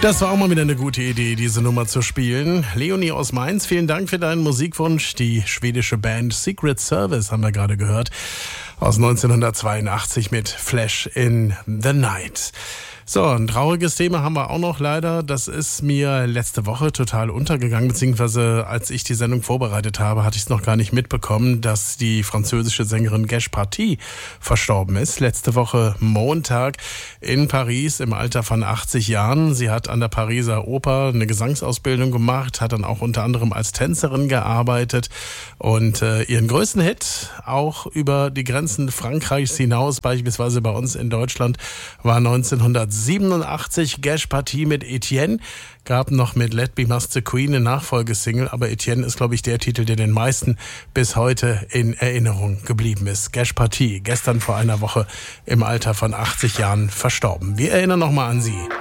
Das war auch mal wieder eine gute Idee, diese Nummer zu spielen. Leonie aus Mainz, vielen Dank für deinen Musikwunsch. Die schwedische Band Secret Service haben wir gerade gehört. Aus 1982 mit Flash in the Night. So, ein trauriges Thema haben wir auch noch leider. Das ist mir letzte Woche total untergegangen, beziehungsweise als ich die Sendung vorbereitet habe, hatte ich es noch gar nicht mitbekommen, dass die französische Sängerin Gesh Party verstorben ist. Letzte Woche Montag in Paris im Alter von 80 Jahren. Sie hat an der Pariser Oper eine Gesangsausbildung gemacht, hat dann auch unter anderem als Tänzerin gearbeitet und ihren größten Hit auch über die Grenzen Frankreichs hinaus, beispielsweise bei uns in Deutschland, war 1987 Gesh Party mit Etienne. Gab noch mit Let Me Must the Queen eine Nachfolgesingle, aber Etienne ist, glaube ich, der Titel, der den meisten bis heute in Erinnerung geblieben ist. Gesh Party, gestern vor einer Woche im Alter von 80 Jahren verstorben. Wir erinnern nochmal an sie.